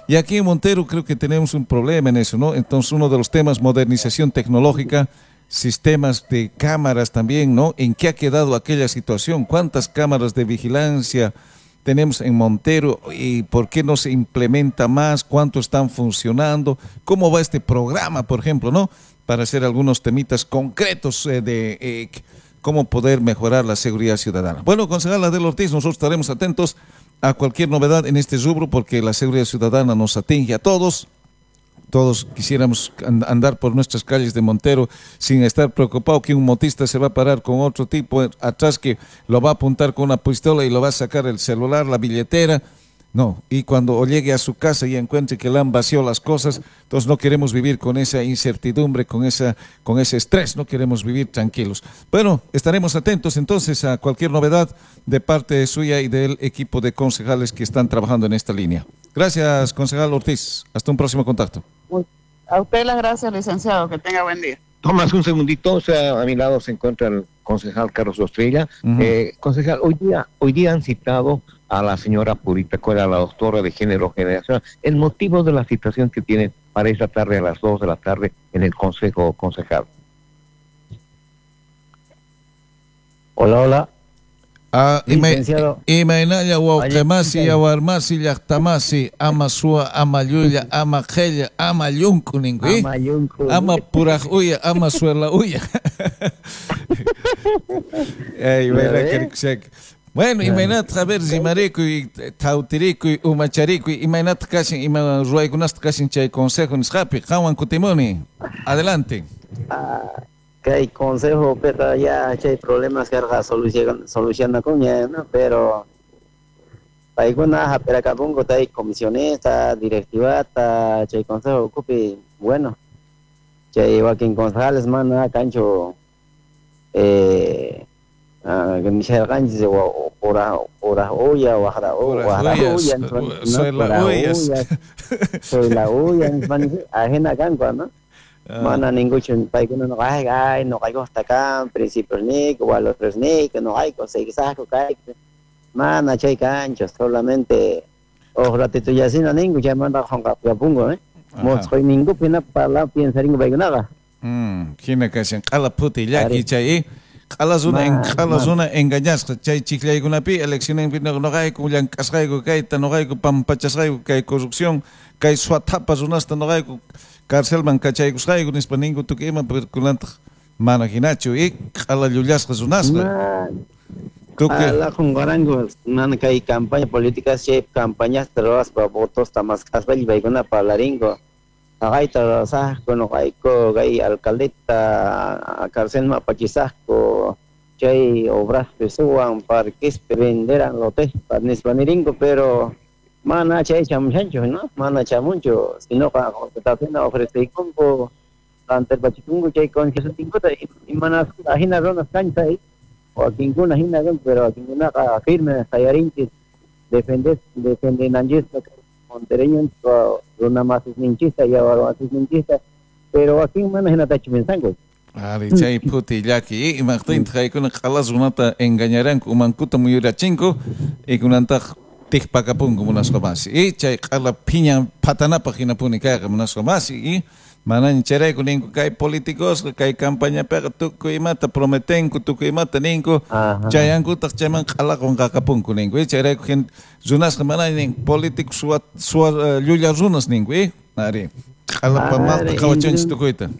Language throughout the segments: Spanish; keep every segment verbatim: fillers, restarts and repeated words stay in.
Y aquí en Montero creo que tenemos un problema en eso, ¿no? Entonces uno de los temas, modernización tecnológica, sistemas de cámaras también, ¿no? ¿En qué ha quedado aquella situación? ¿Cuántas cámaras de vigilancia tenemos en Montero y por qué no se implementa más? ¿Cuánto están funcionando? ¿Cómo va este programa, por ejemplo, ¿no? Para hacer algunos temitas concretos eh, de eh, cómo poder mejorar la seguridad ciudadana. Bueno, concejal Adel Ortiz, nosotros estaremos atentos a cualquier novedad en este rubro porque la seguridad ciudadana nos atinge a todos. Todos quisiéramos andar por nuestras calles de Montero sin estar preocupado que un motista se va a parar con otro tipo atrás que lo va a apuntar con una pistola y lo va a sacar el celular, la billetera. No, y cuando llegue a su casa y encuentre que le han vaciado las cosas, entonces no queremos vivir con esa incertidumbre, con, esa, con ese estrés, no queremos vivir tranquilos. Bueno, estaremos atentos entonces a cualquier novedad de parte suya y del equipo de concejales que están trabajando en esta línea. Gracias, concejal Ortiz. Hasta un próximo contacto. A usted las gracias, licenciado. Que tenga buen día. Tomás, un segundito. O sea, a mi lado se encuentra el concejal Carlos Ostrella. Uh-huh. eh, concejal, hoy día, hoy día han citado a la señora Purita Cuela, la doctora de género generacional, el motivo de la situación que tiene para esta tarde a las dos de la tarde en el consejo concejal. Hola, hola. Ah, imainaya wauqemasi yawarmasi llaqtamasi ama suwa ama llulla ama qella ama llunku ningui ama llunku ama puraq uya ama suela uya. Ay, bueno, imagínate a ver Zimarico y Tautirico y Umacharico, imagínate casi ima ruaygunasta casi chay consejo ni escape, Jawan Kutimoni. Adelante. Que hay consejo, pero ya hay problemas que soluciona, soluciona con él, ¿no? Pero hay una pero acá pongo hay comisionista, directiva, hay consejo ocupe, bueno, hay Joaquín González, man, cancho, eh, que me dice cancho, o ora, ora, olla, o ajara, o ajara, olla, soy la olla, soy la olla, ajena canco, ¿no? Mana ningún país no hay hay no hay hasta acá principios ni o a los tres ni que no hay cosa quizás que mana chay cancho solamente o ratito ya sin ningún ya manda con capungo eh mos hoy ningún pina para piensa ningún país nada mm kina kasen kala puti yaki chay kala zona en kala zona engañas chay chiclay kuna pi elección en no no hay kulan kasay ko kay no hay ko pampachasay kay corrupción kay swatapa zonasta no hay cárcel man cachay kusay kunis paningo tu kema perkulant mana hinacho y ala lullas kasunas ala con garango nan kai campaña política se campañas terus para votos tamas kasbel baiguna palaringo agai terasa kono kai ko gai alcaldeta cárcel ma pachisasco chay obras pesuan parques venderan lotes panis paniringo pero mana chay chamuchancho no mana chamuncho sino para contratación ofrece combo ante el bachitungo chay con que se tingo y mana ajina ronas cancha ahí o a ninguna ajina pero a ninguna firme sayarinches defender defender nanjes montereño rona más ninchista y ahora más ninchista pero aquí mana ajina tachimensango ari chay puti yaki imagtin tray con khalas unata engañarán umankuta muyurachinko y kunanta tikpakapun como unas comasi y chay kala piña patanapa hinapuni kaya como unas comasi y manan chere kuninko kay políticos kay campaña pega tuko imata prometen ku tuko imata ninko chayanku tak chaman kala con kakapun kuninko y chere kun zunas manan ning politik suat suat llulla zunas ninko y ari kala pamal kawachon tukoita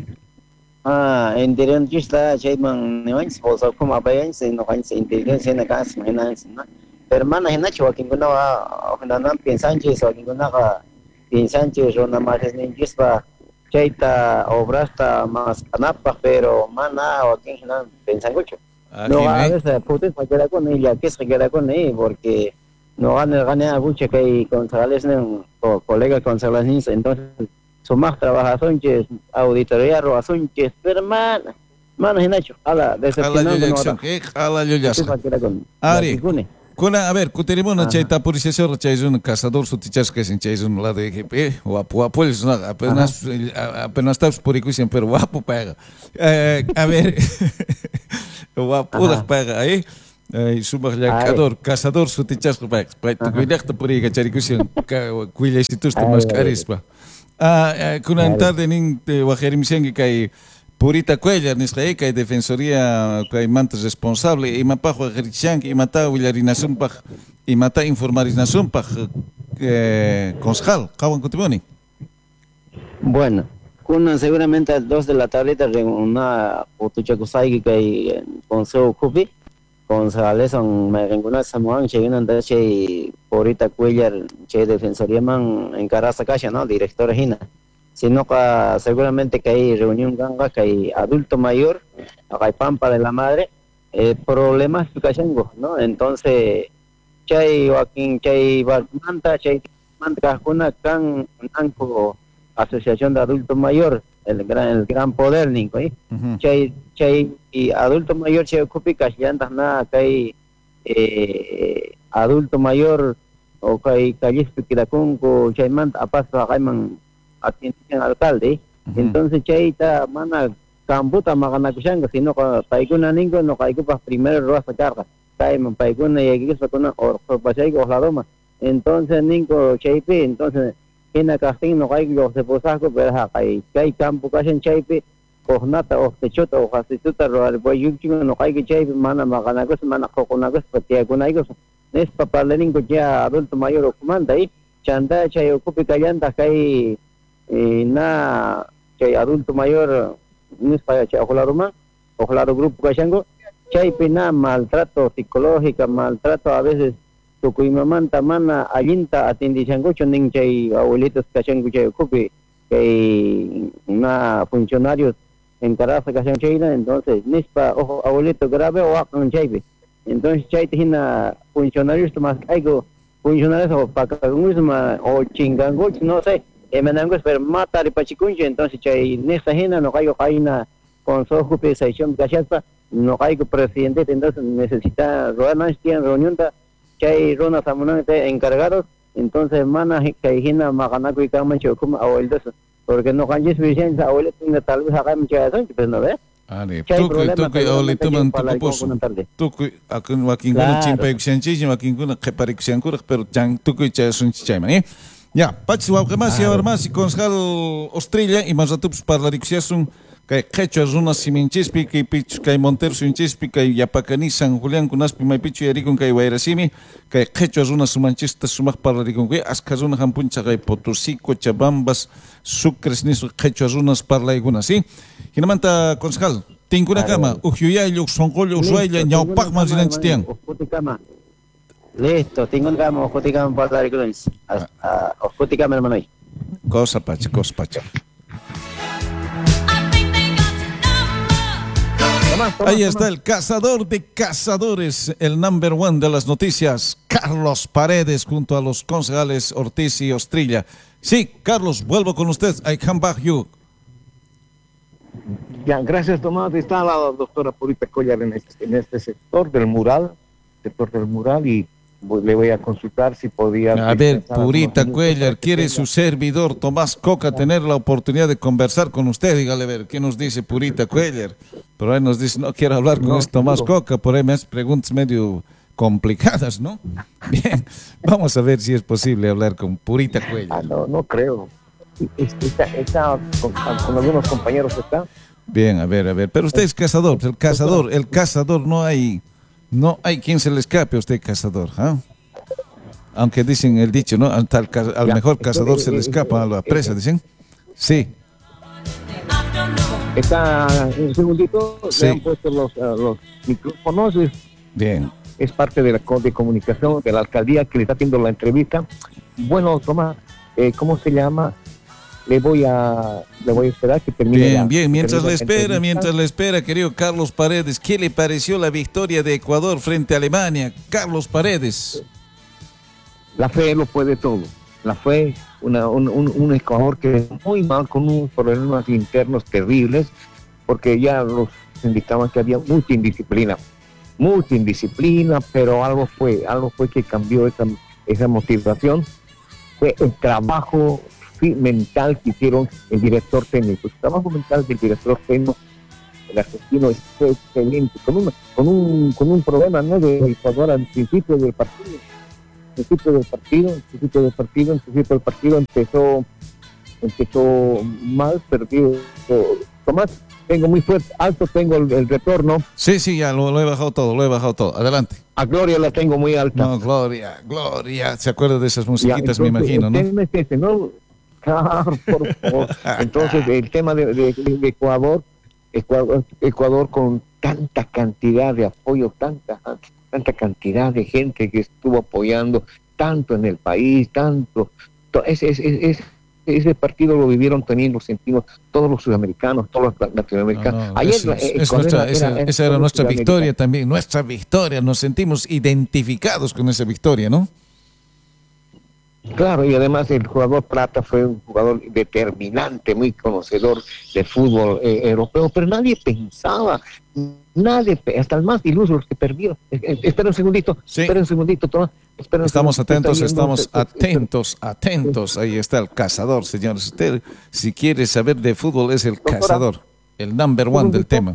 ah interior chista chay man newan sposa como abayan se no kan se inteligencia na kas menan na hermana hena chwa king kuna wa hena piensan che so king kuna ka piensan che rona más ni chispa chaita obrasta más canapa pero mana o king hena piensan mucho no a veces putes para quedar con ella que se queda con ella porque no van a ganar mucho que concejales o colegas concejales entonces son más trabajadores que auditoría roazón que hermana mana hena chwa ala decepcionando ala lullas ari kuna a ver kuterimona chaita puriseso chaizun cazador sutichas que sin chaizun lado de eh guapo apoyos apenas apenas estás por aquí siempre guapo pega a ver guapo la pega ahí Ay, subah cazador, cazador su tichas pak. Pak tu kuidak tu puri kacari kusion. Kuilai situs tu mas karis pa. Ah, kunan tarde ning wajerim sengi kai Purita Cuellar nisqay kay defensoría kay mantas responsable imapaq wajerichanki imata willarinasunpaq imata informarinasunpaq eh, concejal qawan kutimuni. Bueno, kuna seguramente a las dos de la tarde una putuchakusay kay consejo kupi concejales son merenguna samuan cheginan da che Purita Cuellar che defensoría man encarasa kasha no directora hina. Sino que seguramente que hay reunión ganga, que hay adulto mayor, que hay pampa de la madre, eh, problemas que tengo, ¿no? Entonces, chay Joaquín, chay Barmanta, chay Manta, una gran asociación de adulto mayor, el gran, el gran poder, Nico, ¿eh? Uh-huh. Chay, chay, y adulto mayor, chay ocupi, casillantas nada, que hay eh, adulto mayor, o que hay calles, piquiracunco, chay Manta, apaso, agaiman, atención alcalde, uh-huh. Entonces chaita mana kambuta magana kushanga sino ka paikuna ningo no kaikupa primero rosa carga kaima paikuna yegis pakuna or pasai ko ladoma entonces ningo chaipe entonces hina casting no kaiku se posasco pero ha kai kai campo kashan chaipe kohnata o techota o hasituta ro al boyuchingo no kaiku chaipe mana magana kus mana kokona kus patia kunaigo nes papaleningo ya adulto mayor o comanda ahí chanda chay ocupe callanda kai y na que adulto mayor no es para echar ojalá roma ojalá grupo cachango chay pena maltrato psicológico maltrato a veces tu cuimamanta mana ayinta atindi changocho ning chay abuelitos cachango chay ocupe que una funcionarios en caraza cachango chayna entonces nispa ojo abuelito grave o akan chaype entonces chay tina funcionarios más algo funcionarios o para o chingango no sé emenangos pero mata de pachicunche entonces chay nesta hina no caigo caina con sojo pesación gachapa no caigo presidente entonces necesita rodanas tienen reunión da chay rona samunante encargados entonces mana chay hina maganaco y camacho como abuelos porque no canjes vicente abuelos tal vez hagan mucha pues no ve Ari, tukuy tukuy abuelito man tukupos tukuy akun wakin guna chimpay kusyanchi wakin guna keparik kurak pero jang tukuy chay sunchi chay mani. Ya, Pachi Waukemas y Abarmas y concejal Ostrilla y más ratupos para la Rixiasun, que Quechua Zuna Siminchispi, que Pichu, que Montero Sinchispi, que Yapacani, San Julián, Kunaspi, Maipichu y Aricon, que Guayrasimi, que Quechua Zuna Sumanchista, Sumac para la Ricon, que Ascazuna Jampuncha, que Potosí, Cochabambas, Sucres, Niso, Quechua Zunas para la Iguna, ¿sí? Ginamanta, concejal, Tincuna Cama, Ujuyay, Uxongol, Usuaya, Ñaupagma, Zinanchitian. Listo, tengo un gamo, ojoticam para dar grunts. Ojoticam hermano. Cosa pacha, cosa pacha. Ahí está el cazador de cazadores, el number one de las noticias, Carlos Paredes, junto a los concejales Ortiz y Ostrilla. Sí, Carlos, vuelvo con usted. I come back you. Ya, gracias, Tomás. Está la doctora Purita Cuellar en este, en este sector del mural, sector del mural y le voy a consultar si podía... A ver, Purita Cuellar, quiere su servidor Tomás Coca tener la oportunidad de conversar con usted. Dígale, a ver, ¿qué nos dice Purita Cuellar? Por ahí nos dice, no quiero hablar con no, este Tomás Coca, por ahí me hace preguntas medio complicadas, ¿no? Bien, vamos a ver si es posible hablar con Purita Cuellar. Ah, no, no creo. Está, está con, con algunos compañeros, ¿está? Bien, a ver, a ver, pero usted es cazador, el cazador, el cazador no hay... No hay quien se le escape a usted, cazador. ¿eh? Aunque dicen el dicho, ¿no? Al, al, al mejor cazador se le escapa a la presa, dicen. Sí. Está un segundito, sí. Le han puesto los, uh, los micrófonos. Es, bien. Es parte de la de comunicación de la alcaldía que le está haciendo la entrevista. Bueno, Tomás, eh, ¿cómo se llama? Le voy a le voy a esperar que termine. Bien, la, bien, mientras le espera, entrevista. mientras le espera, querido Carlos Paredes, ¿qué le pareció la victoria de Ecuador frente a Alemania? Carlos Paredes. La fe lo puede todo. La fe, una, un, un, un Ecuador que es muy mal, con unos problemas internos terribles, porque ya los indicaban que había mucha indisciplina, mucha indisciplina, pero algo fue, algo fue que cambió esa, esa motivación. Fue el trabajo mental que hicieron el director técnico. El trabajo mental del director técnico el argentino fue excelente, con un, con un, con un problema, ¿no?, de Ecuador al principio del partido, al principio del partido, al principio del partido, al principio del partido empezó, empezó mal, perdió. Tomás, tengo muy fuerte, alto tengo el, el retorno. Sí, sí, ya lo, lo he bajado todo, lo he bajado todo. Adelante. A Gloria la tengo muy alta. No, Gloria, Gloria. ¿Se acuerda de esas musiquitas, ya, entonces, me imagino, no? El tema es ese, ¿no? Claro, por favor. Entonces, el tema de, de, de Ecuador, Ecuador, Ecuador con tanta cantidad de apoyo, tanta, tanta cantidad de gente que estuvo apoyando, tanto en el país, tanto, es, es, es, es ese partido lo vivieron también, lo sentimos todos los sudamericanos, todos los latinoamericanos. No, no, Ayer, es, eh, es nuestra, era, esa, era, esa era nuestra victoria también, nuestra victoria, nos sentimos identificados con esa victoria, ¿no? Claro, y además el jugador Plata fue un jugador determinante, muy conocedor del fútbol eh, europeo, pero nadie pensaba, nadie, hasta el más iluso, los que perdieron. Eh, eh, espera un segundito, sí. espera un segundito, Tomás. Espera un estamos segundito, atentos, estamos viendo, atentos, atentos. Ahí está el cazador, señores. Usted, si quiere saber de fútbol, es el Doctora, cazador, el number one del tema.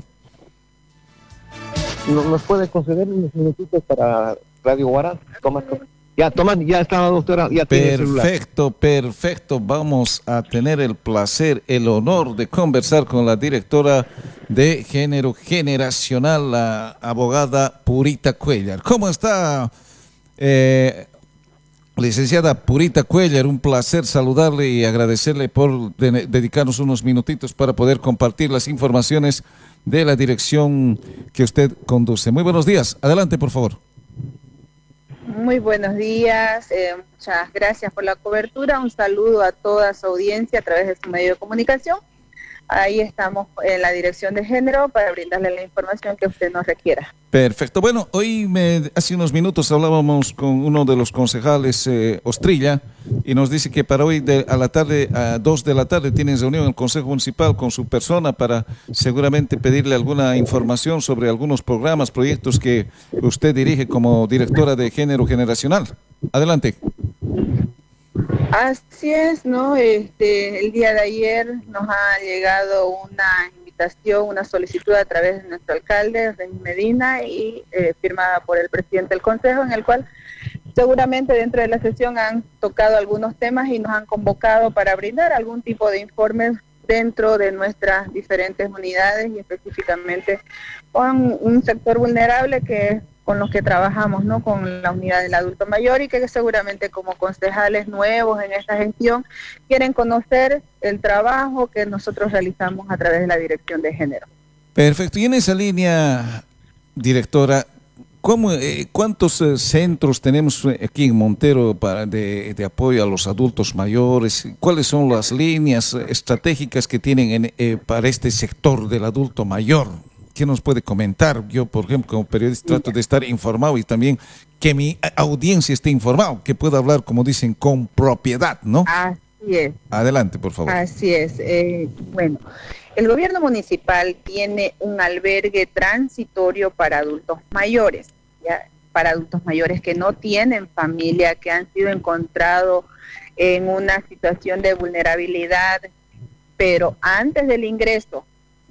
¿Nos puede conceder unos minutitos para Radio Guará? Tomás, ya, Tomás, ya está, doctora. Ya perfecto, perfecto. Vamos a tener el placer, el honor de conversar con la directora de Género Generacional, la abogada Purita Cuéllar. ¿Cómo está, eh, licenciada Purita Cuéllar? Un placer saludarle y agradecerle por de dedicarnos unos minutitos para poder compartir las informaciones de la dirección que usted conduce. Muy buenos días. Adelante, por favor. Muy buenos días, eh, muchas gracias por la cobertura, un saludo a toda su audiencia a través de su medio de comunicación. Ahí estamos en la dirección de género para brindarle la información que usted nos requiera. Perfecto. Bueno, hoy me, hace unos minutos hablábamos con uno de los concejales, eh, Ostrilla, y nos dice que para hoy de, a la tarde, a dos de la tarde, tienen reunión en el Consejo Municipal con su persona para seguramente pedirle alguna información sobre algunos programas, proyectos que usted dirige como directora de Género Generacional. Adelante. Así es, ¿no? Este, el día de ayer nos ha llegado una invitación, una solicitud a través de nuestro alcalde, René Medina, y eh, firmada por el presidente del Consejo, en el cual seguramente dentro de la sesión han tocado algunos temas y nos han convocado para brindar algún tipo de informes dentro de nuestras diferentes unidades y específicamente con un sector vulnerable que es con los que trabajamos, ¿no? Con la unidad del adulto mayor y que seguramente como concejales nuevos en esta gestión quieren conocer el trabajo que nosotros realizamos a través de la Dirección de Género. Perfecto. Y en esa línea, directora, ¿cómo, eh, ¿cuántos eh, centros tenemos aquí en Montero para de, de apoyo a los adultos mayores? ¿Cuáles son las líneas estratégicas que tienen en, eh, para este sector del adulto mayor? ¿Qué nos puede comentar? Yo, por ejemplo, como periodista trato de estar informado y también que mi audiencia esté informado, que pueda hablar, como dicen, con propiedad, ¿no? Así es. Adelante, por favor. Así es. Eh, bueno, el gobierno municipal tiene un albergue transitorio para adultos mayores, ¿ya? Para adultos mayores que no tienen familia, que han sido encontrados en una situación de vulnerabilidad, pero antes del ingreso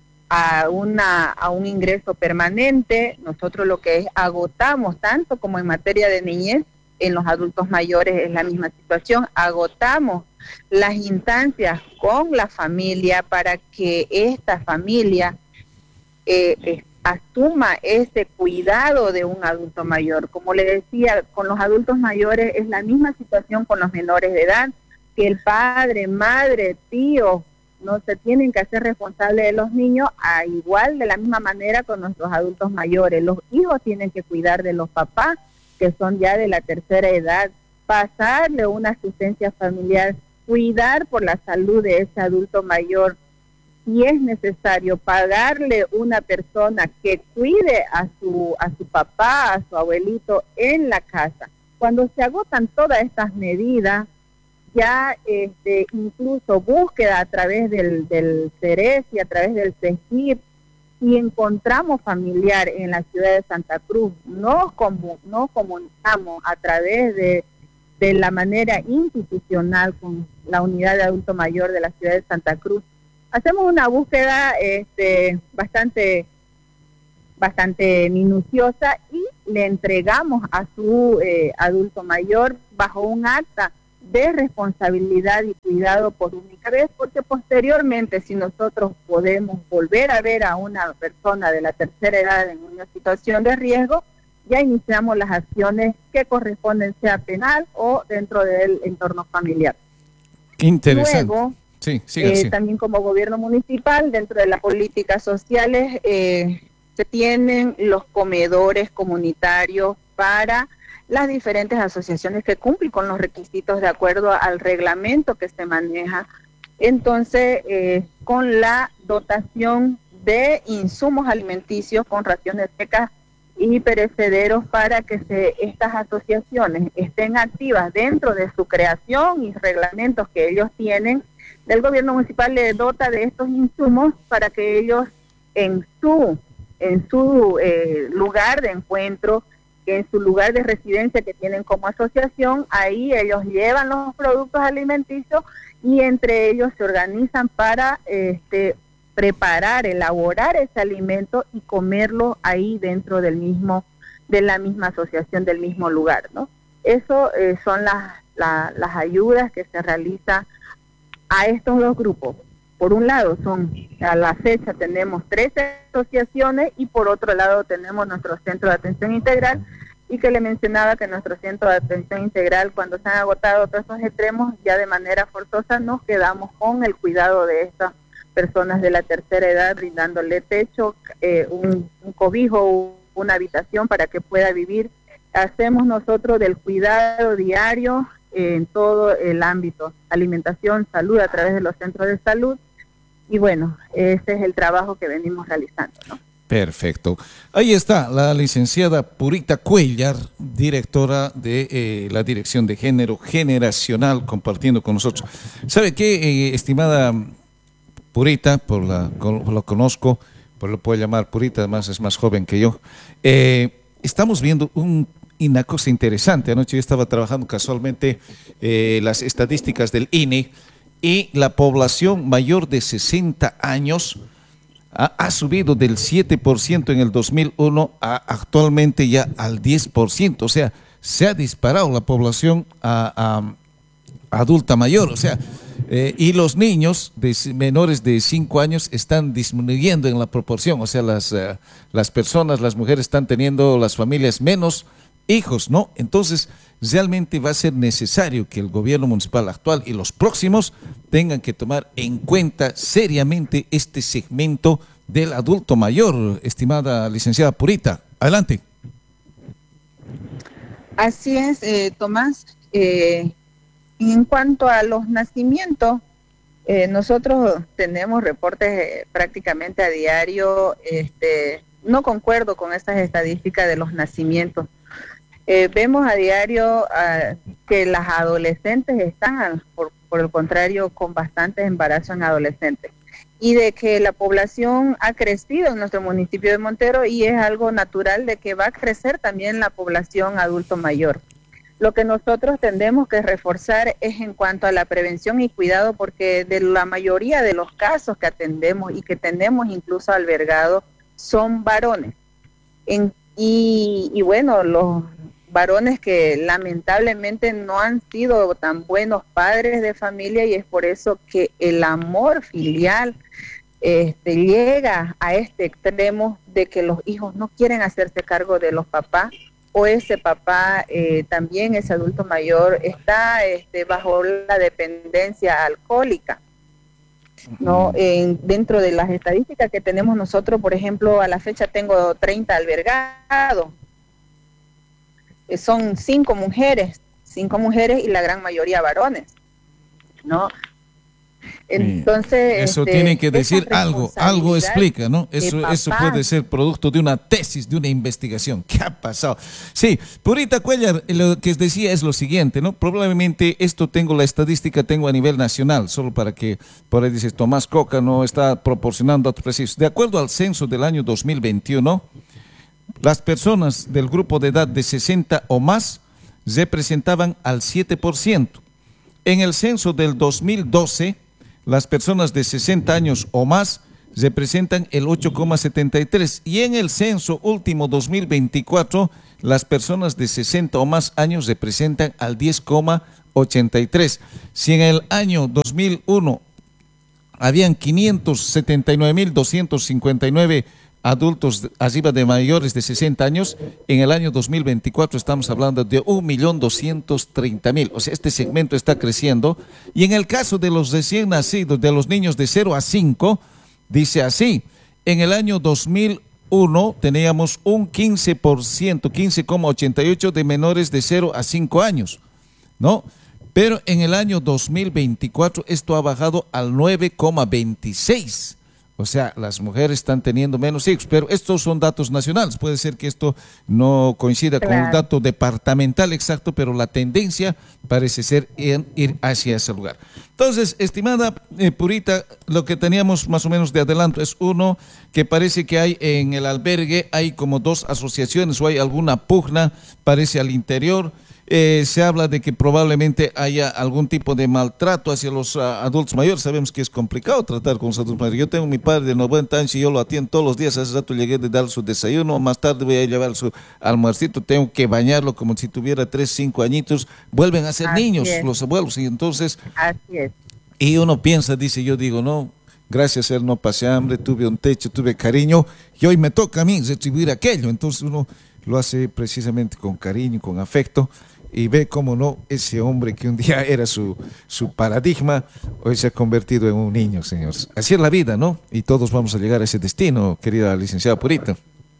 a una a un ingreso permanente, nosotros lo que es agotamos, tanto como en materia de niñez, en los adultos mayores es la misma situación, agotamos las instancias con la familia para que esta familia eh, eh, asuma ese cuidado de un adulto mayor. Como le decía, con los adultos mayores es la misma situación con los menores de edad, que el padre, madre, tío, no se tienen que hacer responsables de los niños, a igual de la misma manera con nuestros adultos mayores. Los hijos tienen que cuidar de los papás, que son ya de la tercera edad, pasarle una asistencia familiar, cuidar por la salud de ese adulto mayor. Si es necesario pagarle una persona que cuide a su, a su papá, a su abuelito en la casa. Cuando se agotan todas estas medidas, ya este, incluso búsqueda a través del, del CERES y a través del CEGIP, y encontramos familiar en la ciudad de Santa Cruz, nos, comu nos comunicamos a través de, de la manera institucional con la unidad de adulto mayor de la ciudad de Santa Cruz, hacemos una búsqueda este, bastante, bastante minuciosa y le entregamos a su eh, adulto mayor bajo un acta de responsabilidad y cuidado por única vez, porque posteriormente, si nosotros podemos volver a ver a una persona de la tercera edad en una situación de riesgo, ya iniciamos las acciones que corresponden, sea penal o dentro del entorno familiar. Interesante. Luego, sí, siga, eh, sí. también como gobierno municipal, dentro de las políticas sociales, eh, se tienen los comedores comunitarios para las diferentes asociaciones que cumplen con los requisitos de acuerdo al reglamento que se maneja. Entonces, eh, con la dotación de insumos alimenticios con raciones secas y perecederos para que se, estas asociaciones estén activas dentro de su creación y reglamentos que ellos tienen, del gobierno municipal le dota de estos insumos para que ellos en su, en su eh, lugar de encuentro, en su lugar de residencia que tienen como asociación, ahí ellos llevan los productos alimenticios y entre ellos se organizan para este, preparar, elaborar ese alimento y comerlo ahí dentro del mismo, de la misma asociación, del mismo lugar, ¿no? Eso eh, son las, la, las ayudas que se realizan a estos dos grupos. Por un lado, son a la fecha tenemos trece asociaciones y por otro lado tenemos nuestro centro de atención integral, y que le mencionaba que nuestro centro de atención integral, cuando se han agotado todos estos extremos, ya de manera forzosa nos quedamos con el cuidado de estas personas de la tercera edad, brindándole techo, eh, un, un cobijo, una habitación para que pueda vivir. Hacemos nosotros del cuidado diario eh, en todo el ámbito, alimentación, salud a través de los centros de salud, y bueno, ese es el trabajo que venimos realizando, ¿no? Perfecto. Ahí está la licenciada Purita Cuéllar, directora de eh, la Dirección de Género Generacional, compartiendo con nosotros. ¿Sabe qué, eh, estimada Purita, por la por lo conozco, por lo puedo llamar Purita, además es más joven que yo, eh, estamos viendo un, una cosa interesante. Anoche yo estaba trabajando casualmente eh, las estadísticas del I N E y la población mayor de sesenta años ha, ha subido del siete por ciento en el dos mil uno a actualmente ya al diez por ciento. O sea, se ha disparado la población a, a adulta mayor. O sea, eh, y los niños de menores de cinco años están disminuyendo en la proporción. O sea, las, uh, las personas, las mujeres están teniendo, las familias, menos hijos, ¿no? Entonces, realmente va a ser necesario que el gobierno municipal actual y los próximos tengan que tomar en cuenta seriamente este segmento del adulto mayor, estimada licenciada Purita. Adelante. Así es, eh, Tomás. Eh, en cuanto a los nacimientos, eh, nosotros tenemos reportes eh, prácticamente a diario. Este, no concuerdo con estas estadísticas de los nacimientos. Eh, vemos a diario uh, que las adolescentes están, por, por el contrario, con bastantes embarazos en adolescentes, y de que la población ha crecido en nuestro municipio de Montero, y es algo natural de que va a crecer también la población adulto mayor. Lo que nosotros tendemos que reforzar es en cuanto a la prevención y cuidado, porque de la mayoría de los casos que atendemos y que tenemos incluso albergados son varones. En, y, y bueno, los varones que lamentablemente no han sido tan buenos padres de familia, y es por eso que el amor filial este, llega a este extremo de que los hijos no quieren hacerse cargo de los papás, o ese papá eh, también, ese adulto mayor, está este, bajo la dependencia alcohólica, ¿no? En, dentro de las estadísticas que tenemos nosotros, por ejemplo, a la fecha tengo treinta albergados. Son cinco mujeres, cinco mujeres y la gran mayoría varones, ¿no? Entonces, eso este, tiene que decir algo, algo explica, ¿no? Eso, eso puede ser producto de una tesis, de una investigación. ¿Qué ha pasado? Sí, Purita Cuéllar, lo que decía es lo siguiente, ¿no? Probablemente esto tengo la estadística, tengo a nivel nacional, solo para que, por ahí dices, Tomás Coca no está proporcionando datos precisos. De acuerdo al censo del año dos mil veintiuno, las personas del grupo de edad de sesenta o más representaban al siete por ciento. En el censo del dos mil doce las personas de sesenta años o más representan el ocho coma setenta y tres y en el censo último dos mil veinticuatro las personas de sesenta o más años representan al diez coma ochenta y tres. Si en el año dos mil uno habían quinientos setenta y nueve mil doscientos cincuenta y nueve adultos arriba de mayores de sesenta años, en el año dos mil veinticuatro estamos hablando de un millón doscientos treinta mil. O sea, este segmento está creciendo. Y en el caso de los recién nacidos, de los niños de cero a cinco, dice así, en el año dos mil uno teníamos un quince por ciento, quince coma ochenta y ocho de menores de cero a cinco años, ¿no? Pero en el año dos mil veinticuatro esto ha bajado al nueve coma veintiséis. O sea, las mujeres están teniendo menos hijos, pero estos son datos nacionales. Puede ser que esto no coincida claro. con el dato departamental exacto, pero la tendencia parece ser en ir hacia ese lugar. Entonces, estimada eh, Purita, lo que teníamos más o menos de adelanto es uno, que parece que hay en el albergue, hay como dos asociaciones o hay alguna pugna, parece al interior. Eh, se habla de que probablemente haya algún tipo de maltrato hacia los uh, adultos mayores. Sabemos que es complicado tratar con los adultos mayores. Yo tengo mi padre de noventa años y yo lo atiendo todos los días. Hace rato llegué de dar su desayuno, más tarde voy a llevar su almuercito, tengo que bañarlo como si tuviera tres, cinco añitos. Vuelven a ser Así niños es. los abuelos y entonces... Así es. Y uno piensa, dice, yo digo, no, gracias a él no pasé hambre, tuve un techo, tuve cariño y hoy me toca a mí retribuir aquello. Entonces uno lo hace precisamente con cariño, con afecto. Y ve cómo no, ese hombre que un día era su, su paradigma, hoy se ha convertido en un niño, señores. Así es la vida, ¿no? Y todos vamos a llegar a ese destino, querida licenciada Purita.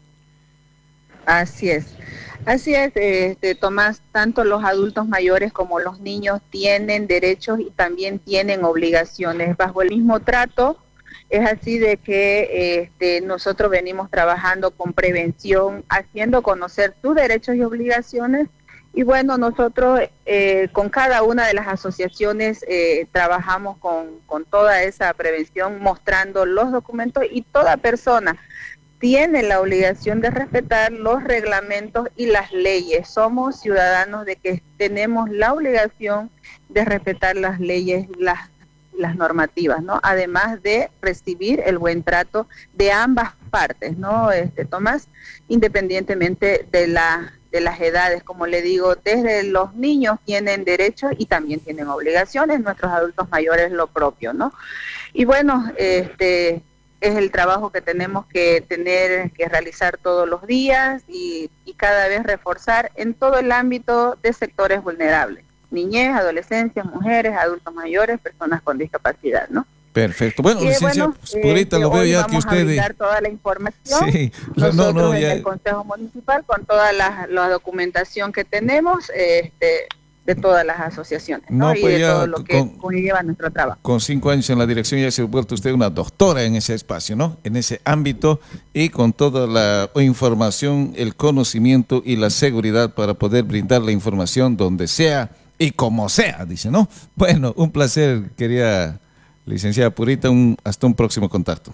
Así es. Así es, este, Tomás, tanto los adultos mayores como los niños tienen derechos y también tienen obligaciones bajo el mismo trato. Es así de que este, nosotros venimos trabajando con prevención, haciendo conocer tus derechos y obligaciones. Y bueno, nosotros eh, con cada una de las asociaciones eh, trabajamos con, con toda esa prevención, mostrando los documentos, y toda persona tiene la obligación de respetar los reglamentos y las leyes. Somos ciudadanos de que tenemos la obligación de respetar las leyes, las, las normativas, ¿no? Además de recibir el buen trato de ambas partes, ¿no? Este, Tomás, independientemente de la... de las edades, como le digo, desde los niños tienen derechos y también tienen obligaciones, nuestros adultos mayores lo propio, ¿no? Y bueno, este es el trabajo que tenemos que tener, que realizar todos los días y, y cada vez reforzar en todo el ámbito de sectores vulnerables, niñez, adolescencia, mujeres, adultos mayores, personas con discapacidad, ¿no? Perfecto. Bueno, y licencia, bueno, pues, Purita, eh, lo veo ya que usted... Vamos a dar toda la información. Sí, Nosotros no, no, en ya... el Consejo Municipal, con toda la, la documentación que tenemos, este, de todas las asociaciones, ¿no? No, y pues de ya todo lo que con, conlleva nuestro trabajo. Con cinco años en la dirección ya se ha vuelto usted una doctora en ese espacio, ¿no? En ese ámbito, y con toda la información, el conocimiento y la seguridad para poder brindar la información donde sea y como sea, dice, ¿no? Bueno, un placer, quería... Licenciada Purita, un, hasta un próximo contacto.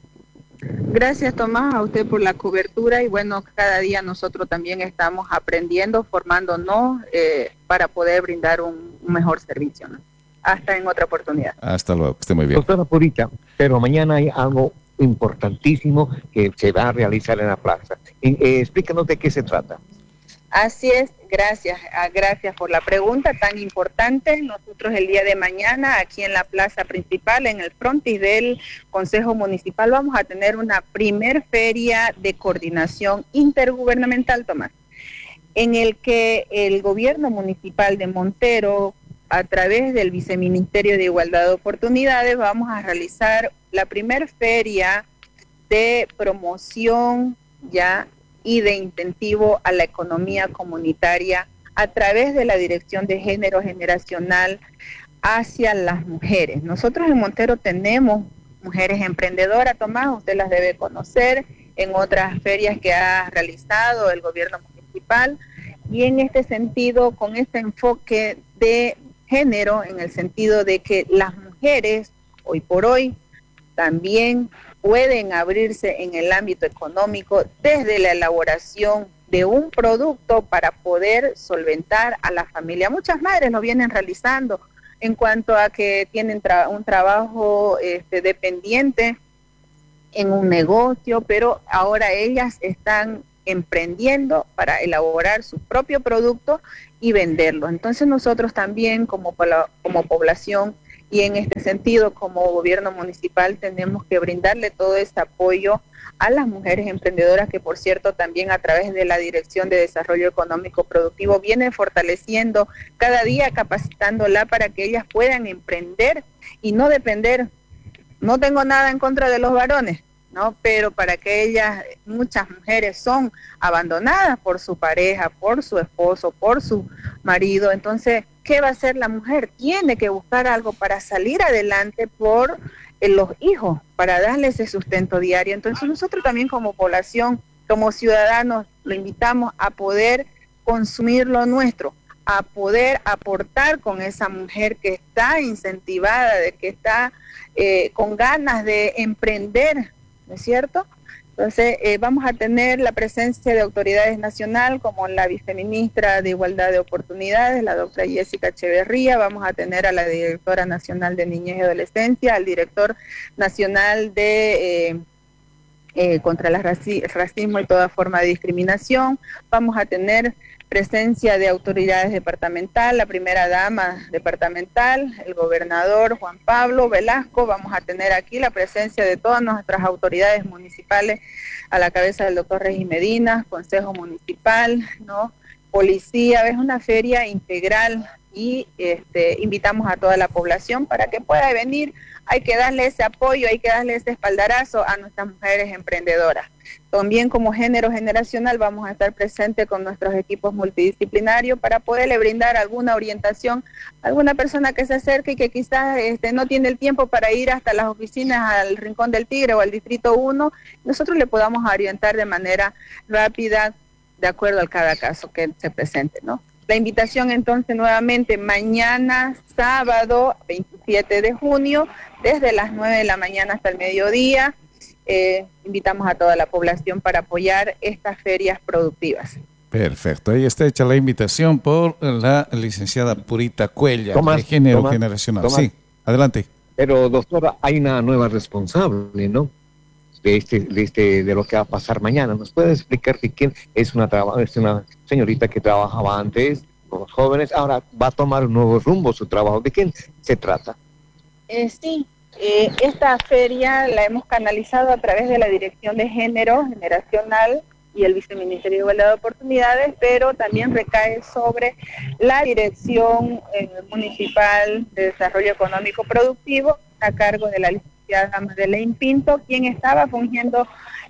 Gracias, Tomás, a usted por la cobertura, y bueno, cada día nosotros también estamos aprendiendo, formándonos eh, para poder brindar un, un mejor servicio, ¿no? Hasta en otra oportunidad. Hasta luego, que esté muy bien. Doctora Purita, pero mañana hay algo importantísimo que se va a realizar en la plaza. Eh, eh, explícanos de qué se trata. Así es, gracias, gracias por la pregunta tan importante. Nosotros el día de mañana aquí en la plaza principal, en el frontis del Consejo Municipal, vamos a tener una primer feria de coordinación intergubernamental, Tomás, en el que el gobierno municipal de Montero, a través del Viceministerio de Igualdad de Oportunidades, vamos a realizar la primer feria de promoción ya y de incentivo a la economía comunitaria a través de la Dirección de Género Generacional hacia las mujeres. Nosotros en Montero tenemos mujeres emprendedoras, Tomás, usted las debe conocer en otras ferias que ha realizado el gobierno municipal, y en este sentido, con este enfoque de género, en el sentido de que las mujeres, hoy por hoy, también pueden abrirse en el ámbito económico desde la elaboración de un producto para poder solventar a la familia. Muchas madres lo vienen realizando en cuanto a que tienen tra un trabajo este, dependiente en un negocio, pero ahora ellas están emprendiendo para elaborar su propio producto y venderlo. Entonces nosotros también como, como población y en este sentido como gobierno municipal tenemos que brindarle todo ese apoyo a las mujeres emprendedoras que, por cierto, también a través de la Dirección de Desarrollo Económico Productivo viene fortaleciendo cada día, capacitándola para que ellas puedan emprender y no depender. No tengo nada en contra de los varones, ¿no? Pero para que ellas, muchas mujeres son abandonadas por su pareja, por su esposo, por su marido. Entonces, ¿qué va a hacer la mujer? Tiene que buscar algo para salir adelante por eh, los hijos, para darles ese sustento diario. Entonces, nosotros también como población, como ciudadanos, lo invitamos a poder consumir lo nuestro, a poder aportar con esa mujer que está incentivada, de que está eh, con ganas de emprender, ¿no es cierto? Entonces, eh, vamos a tener la presencia de autoridades nacionales como la viceministra de Igualdad de Oportunidades, la doctora Jessica Echeverría, vamos a tener a la directora nacional de Niñez y Adolescencia, al director nacional de eh, eh, contra el raci racismo y toda forma de discriminación, vamos a tener presencia de autoridades departamentales, la primera dama departamental, el gobernador Juan Pablo Velasco, vamos a tener aquí la presencia de todas nuestras autoridades municipales a la cabeza del doctor Regis Medina, Consejo Municipal, ¿no? Policía. Es una feria integral y este, invitamos a toda la población para que pueda venir. Hay que darle ese apoyo, hay que darle ese espaldarazo a nuestras mujeres emprendedoras. También como género generacional vamos a estar presentes con nuestros equipos multidisciplinarios para poderle brindar alguna orientación a alguna persona que se acerque y que quizás este, no tiene el tiempo para ir hasta las oficinas al Rincón del Tigre o al Distrito uno, nosotros le podamos orientar de manera rápida de acuerdo a cada caso que se presente, ¿no? La invitación entonces nuevamente mañana, sábado veintisiete de junio, desde las nueve de la mañana hasta el mediodía. Eh, invitamos a toda la población para apoyar estas ferias productivas. Perfecto, ahí está hecha la invitación por la licenciada Purita Cuellar, Tomás, de Género Tomás, Generacional. Tomás. Sí, adelante. Pero doctora, hay una nueva responsable, ¿no? De este, de este, de lo que va a pasar mañana. ¿Nos puede explicar que quién es una es una señorita que trabajaba antes con los jóvenes, ahora va a tomar un nuevo rumbo su trabajo? ¿De quién se trata? Eh, sí, eh, esta feria la hemos canalizado a través de la Dirección de Género Generacional y el Viceministerio de Igualdad de Oportunidades, pero también recae sobre la Dirección eh, Municipal de Desarrollo Económico Productivo, a cargo de la licenciada Madeleine Pinto, quien estaba fungiendo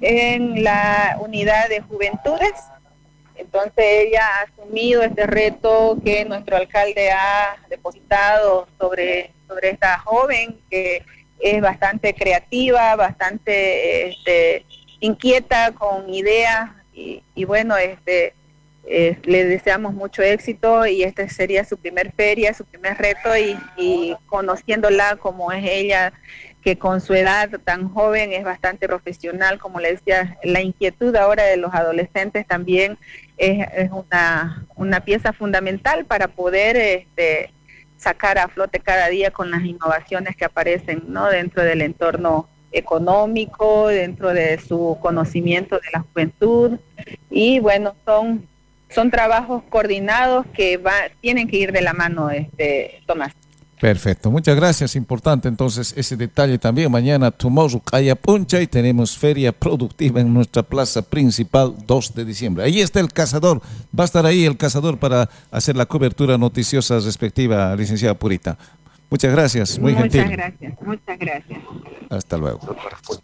en la unidad de juventudes. Entonces ella ha asumido este reto que nuestro alcalde ha depositado sobre, sobre esta joven, que es bastante creativa, bastante este, inquieta, con ideas, y, y bueno, este eh, le deseamos mucho éxito, y esta sería su primer feria, su primer reto, y, y conociéndola como es ella, que con su edad tan joven es bastante profesional, como le decía, la inquietud ahora de los adolescentes también es, es una, una pieza fundamental para poder este, sacar a flote cada día con las innovaciones que aparecen, ¿no?, dentro del entorno económico, dentro de su conocimiento de la juventud. Y bueno, son, son trabajos coordinados que va, tienen que ir de la mano, este, Tomás. Perfecto, muchas gracias. Importante entonces ese detalle también. Mañana Tomorrow Calla Puncha y tenemos feria productiva en nuestra plaza principal dos de diciembre. Ahí está el cazador, va a estar ahí el cazador para hacer la cobertura noticiosa respectiva, licenciada Purita. Muchas gracias, muy muchas gentil. Muchas gracias, muchas gracias. Hasta luego.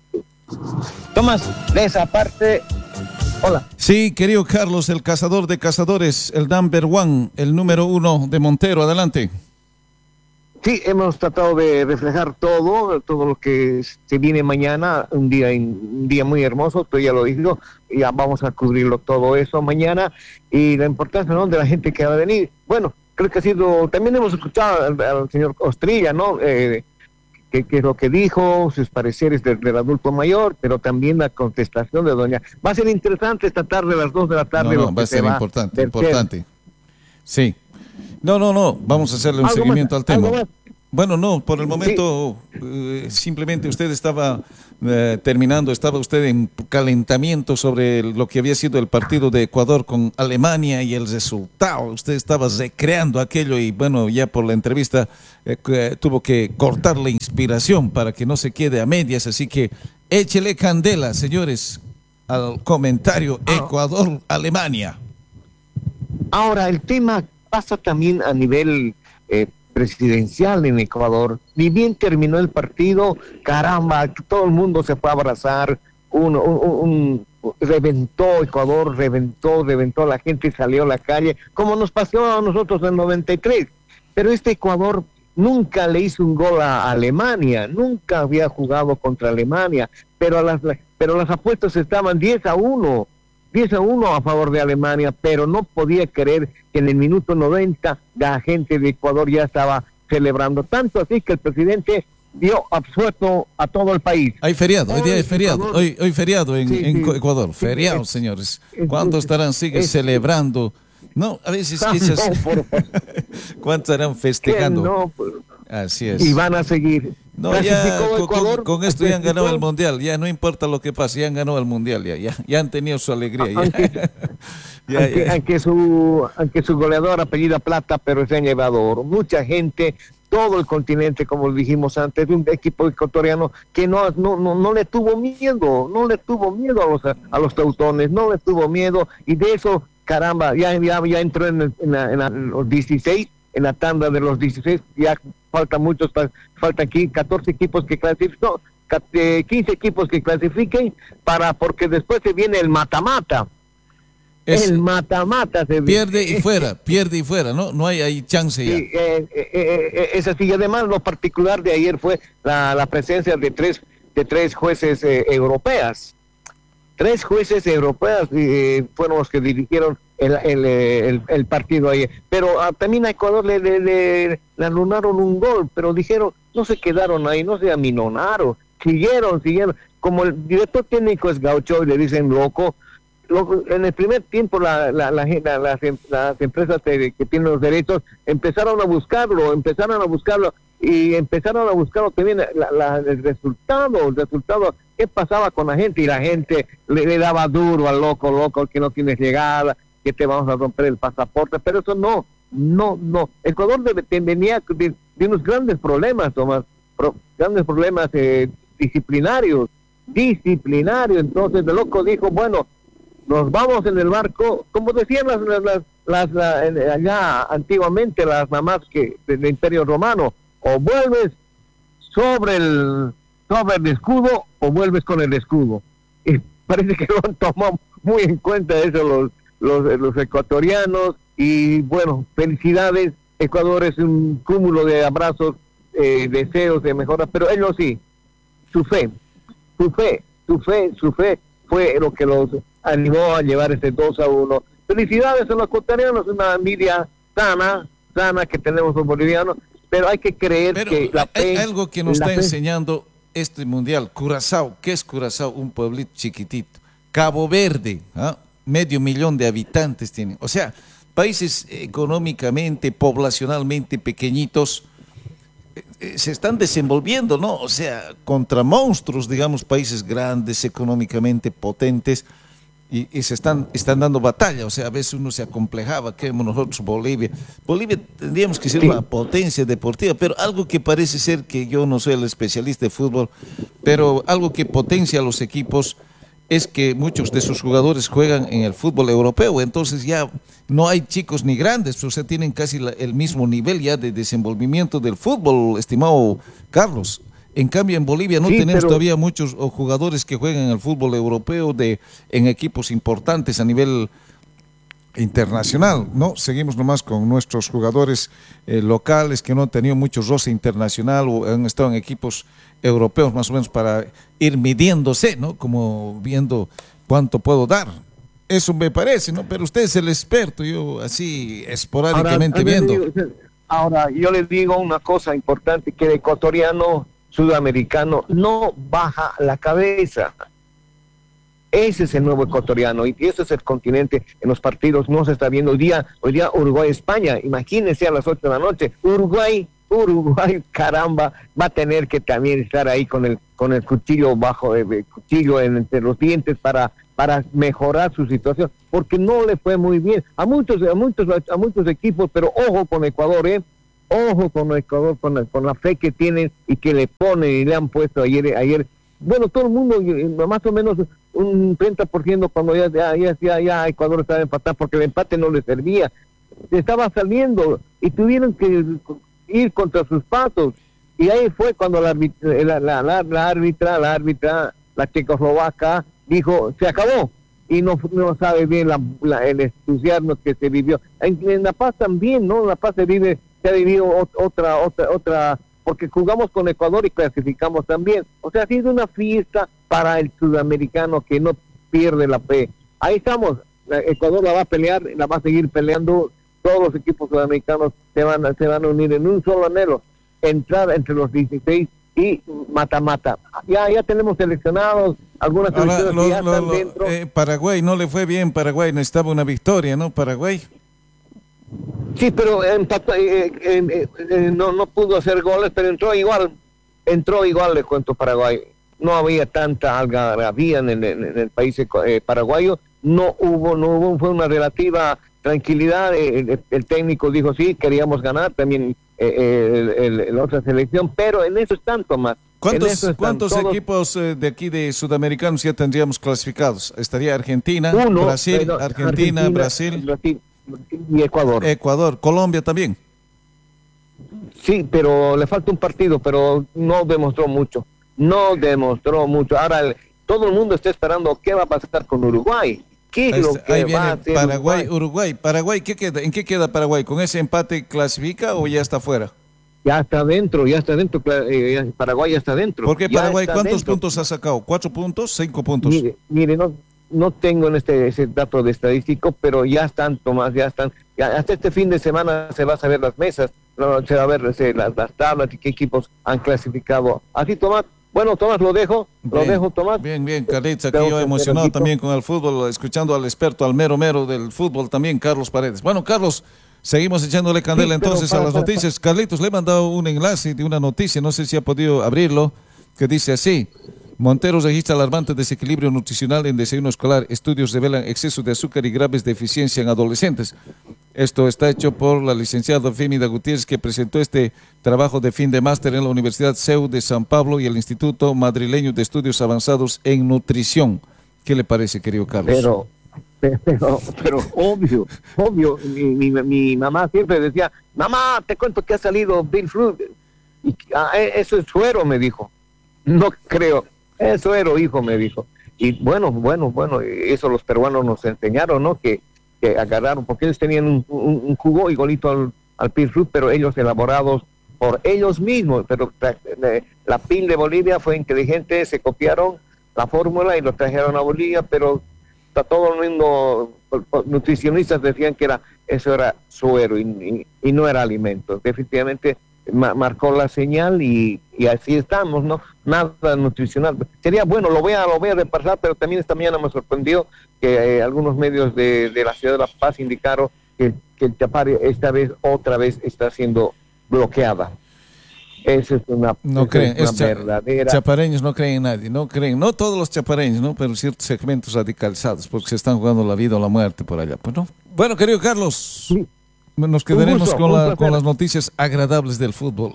Tomás, de esa parte, hola. Sí, querido Carlos, el cazador de cazadores, el number one, el número uno de Montero, adelante. Sí, hemos tratado de reflejar todo, todo lo que se viene mañana, un día un día muy hermoso, tú ya lo dijo, ya vamos a cubrirlo todo eso mañana, y la importancia, ¿no?, de la gente que va a venir. Bueno, creo que ha sido, también hemos escuchado al, al señor Ostrilla, ¿no?, eh, que, que es lo que dijo, sus pareceres del, del adulto mayor, pero también la contestación de doña. Va a ser interesante esta tarde, a las dos de la tarde. No, no, va a ser importante, importante. Sí. No, no, no, vamos a hacerle un seguimiento más, al tema. Bueno, no, por el momento sí. eh, simplemente usted estaba eh, terminando, estaba usted en calentamiento sobre lo que había sido el partido de Ecuador con Alemania y el resultado. Usted estaba recreando aquello y bueno, ya por la entrevista eh, que, tuvo que cortar la inspiración para que no se quede a medias, así que échele candela, señores, al comentario Ecuador-Alemania. Ahora, el tema pasa también a nivel eh, presidencial en Ecuador. Ni bien terminó el partido, caramba, todo el mundo se fue a abrazar, un, un, un, reventó Ecuador, reventó, reventó, la gente salió a la calle, como nos pasó a nosotros en noventa y tres. Pero este Ecuador nunca le hizo un gol a Alemania, nunca había jugado contra Alemania, pero las, pero las apuestas estaban diez a uno a favor de Alemania, pero no podía creer que en el minuto noventa la gente de Ecuador ya estaba celebrando, tanto así que el presidente dio absuelto a todo el país. Hay feriado, hoy día hay feriado, hoy, hoy feriado en, sí, en sí, Ecuador, feriado, sí, señores. ¿Cuántos estarán, siguen celebrando? No, a veces no, esas... no, por... ¿Cuántos estarán festejando? No, por... Así es. Y van a seguir. No, ya con, con, con esto ya han ganado el mundial, ya no importa lo que pase, ya han ganado el mundial, ya, ya, ya han tenido su alegría. Aunque, ya, aunque, ya. Aunque, su, aunque su goleador apellida Plata, pero se han llevado oro. Mucha gente, todo el continente, como dijimos antes, de un equipo ecuatoriano que no, no, no, no le tuvo miedo, no le tuvo miedo a los, a los teutones, no le tuvo miedo, y de eso, caramba, ya, ya, ya entró en, el, en, la, en la, los dieciséis, en la tanda de los dieciséis, ya faltan muchos, faltan aquí catorce equipos que clasifiquen, no, quince equipos que clasifiquen, para porque después se viene el mata-mata. Es, el mata-mata se pierde y fuera, pierde y fuera, ¿no? No hay ahí chance ya. Sí, eh, eh, eh, es así, y además lo particular de ayer fue la, la presencia de tres, de tres jueces eh, europeas. Tres jueces europeas eh, fueron los que dirigieron el, el, el, el partido ayer. Pero ah, también a Ecuador le, le, le, le anularon un gol, pero dijeron, no se quedaron ahí, no se aminonaron, siguieron, siguieron. Como el director técnico es gaucho y le dicen loco, loco en el primer tiempo la, la, la, la, las, las empresas que, que tienen los derechos empezaron a buscarlo, empezaron a buscarlo y empezaron a buscarlo también la, la, el resultado, el resultado. ¿Qué pasaba con la gente? Y la gente le, le daba duro al loco, loco, que no tienes llegada, que te vamos a romper el pasaporte, pero eso no, no, no. Ecuador de, de, venía de, de unos grandes problemas, Tomás, pro, grandes problemas eh, disciplinarios, disciplinarios. Entonces el loco dijo, bueno, nos vamos en el barco, como decían las, las, las, las la, allá antiguamente las mamás que del Imperio Romano, o vuelves sobre el sobre el escudo o vuelves con el escudo. Y parece que lo han tomado muy en cuenta eso los, los, los ecuatorianos, y bueno, felicidades. Ecuador es un cúmulo de abrazos, eh, deseos de mejora, pero ellos sí, su fe, su fe, su fe, su fe fue lo que los animó a llevar ese dos a uno. Felicidades a los ecuatorianos, una envidia sana, sana que tenemos los bolivianos, pero hay que creer pero que la hay fe, algo que nos está fe, enseñando este mundial, Curazao. ¿Qué es Curazao? Un pueblito chiquitito. Cabo Verde, ¿ah? Medio millón de habitantes tienen. O sea, países económicamente, poblacionalmente pequeñitos, eh, se están desenvolviendo, ¿no? O sea, contra monstruos, digamos, países grandes, económicamente potentes, y, y se están, están dando batalla. O sea, a veces uno se acomplejaba, que nosotros Bolivia. Bolivia tendríamos que ser una potencia deportiva, pero algo que parece ser, que yo no soy el especialista de fútbol, pero algo que potencia a los equipos es que muchos de sus jugadores juegan en el fútbol europeo, entonces ya no hay chicos ni grandes, o sea, tienen casi la, el mismo nivel ya de desenvolvimiento del fútbol, estimado Carlos. En cambio, en Bolivia no sí, tenemos pero... todavía muchos jugadores que juegan en el fútbol europeo de, en equipos importantes a nivel internacional, ¿no? Seguimos nomás con nuestros jugadores eh, locales que no han tenido mucho roce internacional o han estado en equipos europeos más o menos para ir midiéndose, ¿no? Como viendo cuánto puedo dar. Eso me parece, ¿no? Pero usted es el experto, yo así esporádicamente ahora, viendo. Digo, ahora, yo les digo una cosa importante, que el ecuatoriano sudamericano no baja la cabeza. Ese es el nuevo ecuatoriano y ese es el continente. En los partidos no se está viendo hoy día, hoy día Uruguay-España, imagínense a las ocho de la noche, Uruguay Uruguay, caramba, va a tener que también estar ahí con el con el cuchillo bajo, el, el cuchillo entre los dientes para para mejorar su situación, porque no le fue muy bien a muchos a muchos a muchos equipos, pero ojo con Ecuador, eh, ojo con Ecuador, con la, con la fe que tienen y que le ponen y le han puesto ayer ayer. Bueno, todo el mundo, más o menos un treinta por ciento cuando ya ya ya, ya, ya Ecuador estaba empatado porque el empate no le servía, estaba saliendo y tuvieron que ir contra sus pasos, y ahí fue cuando la, la, la, la, la árbitra, la árbitra, la checoslovaca, dijo, se acabó, y no, no sabe bien la, la, el entusiasmo que se vivió. En, en La Paz también, ¿no? En La Paz se vive, se ha vivido otra, otra, otra, porque jugamos con Ecuador y clasificamos también. O sea, ha sido una fiesta para el sudamericano que no pierde la fe. Ahí estamos, Ecuador la va a pelear, la va a seguir peleando. Todos los equipos sudamericanos se van, a, se van a unir en un solo anhelo, entrar entre los dieciséis y mata-mata. Ya ya tenemos seleccionados algunas selecciones lo, que ya lo, están lo, dentro. Eh, Paraguay no le fue bien, Paraguay necesitaba una victoria, ¿no? Paraguay. Sí, pero empató, eh, eh, eh, no, no pudo hacer goles, pero entró igual, entró igual, le cuento, Paraguay. No había tanta algarabía en el, en el país eh, paraguayo, no hubo, no hubo, fue una relativa tranquilidad. El, el técnico dijo sí, queríamos ganar también eh, el, el, la otra selección, pero en eso están, Tomás. ¿Cuántos, están ¿cuántos todos... equipos eh, de aquí de sudamericanos ya tendríamos clasificados? Estaría Argentina, Uno, Brasil, pero, Argentina, Argentina, Brasil, Brasil y Ecuador. Ecuador, Colombia también. Sí, pero le falta un partido, pero no demostró mucho, no demostró mucho. Ahora el, todo el mundo está esperando qué va a pasar con Uruguay. ¿Qué es lo que Ahí va viene a hacer Paraguay, Uruguay? Uruguay. Paraguay, ¿qué queda? ¿En qué queda Paraguay? ¿Con ese empate clasifica o ya está fuera? Ya está dentro, ya está dentro, eh, Paraguay ya está dentro. ¿Por qué Paraguay? ¿Cuántos dentro. puntos ha sacado? ¿Cuatro puntos? ¿Cinco puntos? Mire, mire no, no tengo en este ese dato de estadístico, pero ya están, Tomás, ya están. Ya, hasta este fin de semana se va a saber las mesas, no, se va a ver se, las, las tablas y qué equipos han clasificado. Así, Tomás. Bueno, Tomás, lo dejo, bien, lo dejo, Tomás. Bien, bien, Carlitos, aquí yo emocionado también con el fútbol, escuchando al experto, al mero mero del fútbol también, Carlos Paredes. Bueno, Carlos, seguimos echándole candela sí, entonces para, a las para, noticias. Para. Carlitos, le he mandado un enlace de una noticia, no sé si ha podido abrirlo, que dice así: Montero registra alarmante desequilibrio nutricional en desayuno escolar. Estudios revelan exceso de azúcar y graves deficiencias en adolescentes. Esto está hecho por la licenciada Femida Gutiérrez, que presentó este trabajo de fin de máster en la Universidad C E U de San Pablo y el Instituto Madrileño de Estudios Avanzados en Nutrición. ¿Qué le parece, querido Carlos? Pero, pero, pero obvio, obvio. Mi, mi, mi mamá siempre decía, mamá, te cuento que ha salido Bill Fruit. Y, ah, eso es suero, me dijo. No creo. Es suero, hijo, me dijo. Y bueno, bueno, bueno, eso los peruanos nos enseñaron, ¿no? Que que agarraron, porque ellos tenían un, un, un jugo igualito al, al Pil Fruit, pero ellos elaborados por ellos mismos. Pero la, la Pil de Bolivia fue inteligente, se copiaron la fórmula y lo trajeron a Bolivia, pero está todo el mundo, nutricionistas decían que era eso era suero y, y, y no era alimento. Definitivamente ma, marcó la señal y, y así estamos, ¿no? Nada nutricional. Sería bueno, lo voy a, lo voy a repasar, pero también esta mañana me sorprendió que eh, algunos medios de, de la ciudad de La Paz indicaron que, que el Chapare esta vez, otra vez, está siendo bloqueada. Esa es una, no creen, es una es cha verdadera... Chapareños no creen en nadie, no creen, no todos los chapareños, ¿no? Pero ciertos segmentos radicalizados, porque se están jugando la vida o la muerte por allá. Pues no. Bueno, querido Carlos, sí. Nos quedaremos gusto, con, la, con las noticias agradables del fútbol.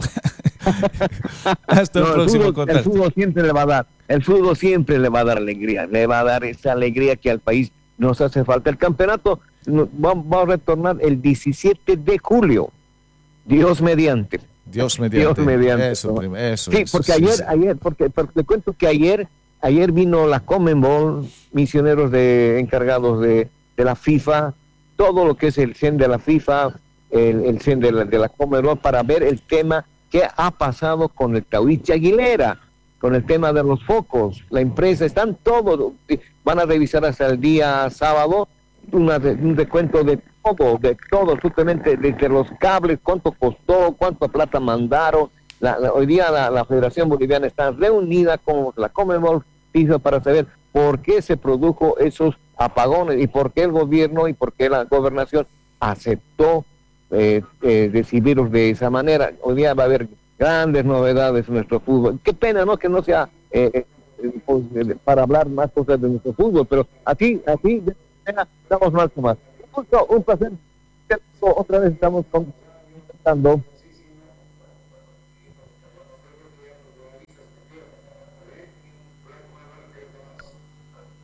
Hasta no, el próximo el fútbol, el fútbol siempre le va a dar, el fútbol siempre le va a dar alegría, le va a dar esa alegría que al país nos hace falta. El campeonato va, va a retornar el diecisiete de julio, Dios mediante. Dios mediante. Dios mediante. Eso, ¿no? eso, sí, eso, porque sí, ayer, sí. ayer, porque, porque le cuento que ayer, ayer vino la Conmebol, misioneros de encargados de, de la FIFA, todo lo que es el C E N de la FIFA, el, el C E N de la, de la Conmebol, para ver el tema que ha pasado con el Tahuichi Aguilera, con el tema de los focos. La empresa, están todos, van a revisar hasta el día sábado una, un recuento de todo, de todo, absolutamente, desde los cables, cuánto costó, cuánta plata mandaron. La, la, hoy día la, la Federación Boliviana está reunida con la Conmebol para saber por qué se produjo esos apagones y por qué el gobierno y por qué la gobernación aceptó eh, eh, decidirlos de esa manera. Hoy día va a haber grandes novedades en nuestro fútbol. Qué pena, ¿no? Que no sea eh, eh, pues, eh, para hablar más cosas de nuestro fútbol, pero aquí, aquí, estamos más o más. Un gusto, un placer. Otra vez estamos contando